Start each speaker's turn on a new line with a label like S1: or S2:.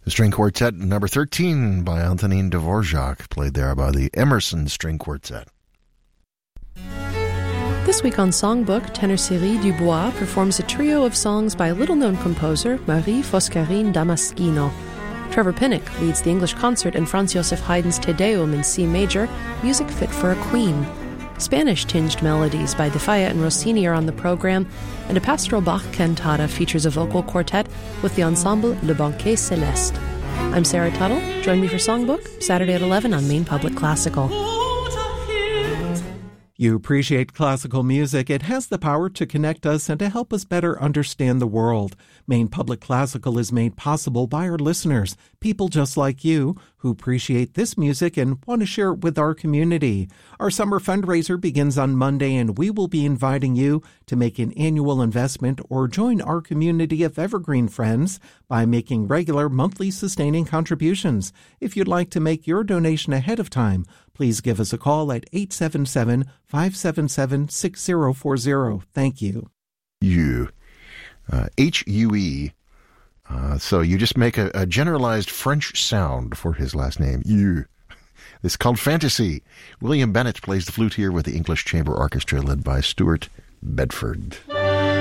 S1: String Quartet number 13 by Antonin Dvorak, played there by the Emerson String Quartet.
S2: This week on Songbook, tenor Cyril Dubois performs a trio of songs by little-known composer Marie Foscarine Damaschino. Trevor Pinnock leads the English concert in Franz Joseph Haydn's Te Deum in C major, music fit for a queen. Spanish-tinged melodies by De Falla and Rossini are on the program, and a pastoral Bach cantata features a vocal quartet with the ensemble Le Banquet Céleste. I'm Sarah Tuttle. Join me for Songbook, Saturday at 11 on Maine Public Classical.
S3: You appreciate classical music. It has the power to connect us and to help us better understand the world. Maine Public Classical is made possible by our listeners, people just like you who appreciate this music and want to share it with our community. Our summer fundraiser begins on Monday, and we will be inviting you to make an annual investment or join our community of evergreen friends by making regular monthly sustaining contributions. If you'd like to make your donation ahead of time, please give us a call at 877-577-6040. Thank you.
S1: H-U-E. So you just make a generalized French sound for his last name. You. It's called Fantasy. William Bennett plays the flute here with the English Chamber Orchestra led by Stuart Bedford.